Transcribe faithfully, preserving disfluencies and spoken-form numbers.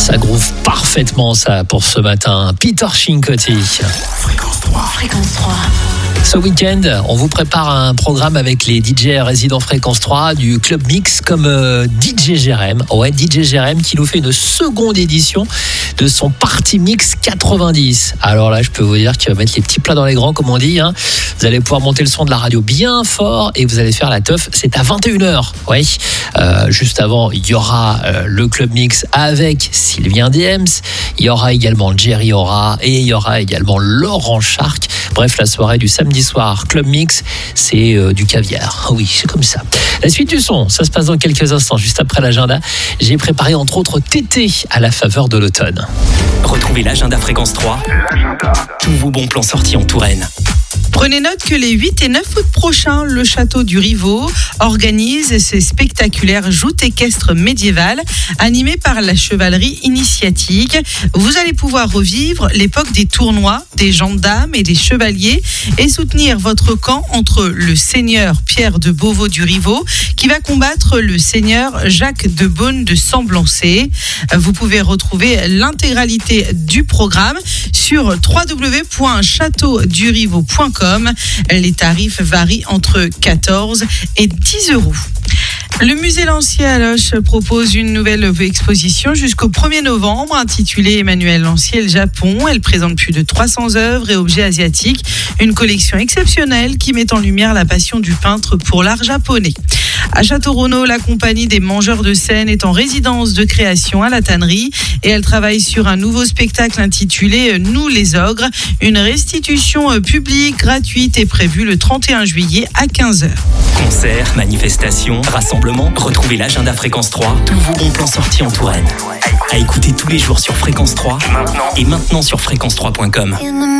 Ça groove parfaitement ça pour ce matin. Peter Cincotti. Fréquence trois. Fréquence trois. Ce week-end, on vous prépare un programme avec les D J résidents Fréquence trois du Club Mix comme euh, D J Jérém. Ouais, D J Jérém qui nous fait une seconde édition de son Party Mix quatre-vingt-dix. Alors là, je peux vous dire qu'il va mettre les petits plats dans les grands, comme on dit. Hein. Vous allez pouvoir monter le son de la radio bien fort et vous allez faire la teuf. C'est à vingt et une heures. Ouais. Euh, juste avant, il y aura euh, le Club Mix avec Sylvien Diems. Il y aura également Jerry Aura et il y aura également Laurent Shark. Bref, la soirée du samedi soir, Club Mix, c'est euh, du caviar. Oui, c'est comme ça. La suite du son, ça se passe dans quelques instants, juste après l'agenda. J'ai préparé entre autres Tété à la faveur de l'automne. Retrouvez l'agenda Fréquence trois. L'agenda. Tous vos bons plans sortis en Touraine. Prenez note que les huit et neuf août prochains, le château du Rivaux organise ses spectaculaires joutes équestres médiévales animées par la chevalerie initiatique. Vous allez pouvoir revivre l'époque des tournois, des gendarmes et des chevaliers et soutenir votre camp entre le seigneur Pierre de Beauvau du Rivaux qui va combattre le seigneur Jacques de Beaune de Semblancé. Vous pouvez retrouver l'intégralité du programme sur w w w point château du rivaux point com. Les tarifs varient entre quatorze et dix euros. Le musée Lancier à Loches propose une nouvelle exposition jusqu'au premier novembre intitulée Emmanuel Lancier et le Japon. Elle présente plus de trois cents œuvres et objets asiatiques. Une collection exceptionnelle qui met en lumière la passion du peintre pour l'art japonais. À Château-Renaud, la compagnie des Mangeurs de Seine est en résidence de création à la tannerie et elle travaille sur un nouveau spectacle intitulé Nous les ogres. Une restitution publique gratuite est prévue le trente et un juillet à quinze heures. Concerts, manifestations, rassemblements, retrouvez l'agenda Fréquence trois. Tous vos bons plans sortis en Touraine. À écouter tous les jours sur Fréquence trois et maintenant sur fréquence trois point com.